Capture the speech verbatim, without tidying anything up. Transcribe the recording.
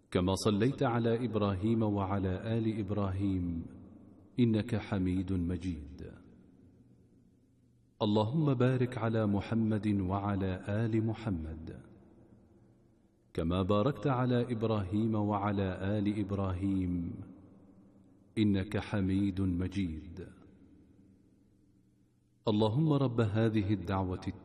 كما صليت على إبراهيم وعلى آل إبراهيم إنك حميد مجيد. اللهم بارك على محمد وعلى آل محمد كما باركت على إبراهيم وعلى آل إبراهيم إنك حميد مجيد. اللهم رب هذه الدعوة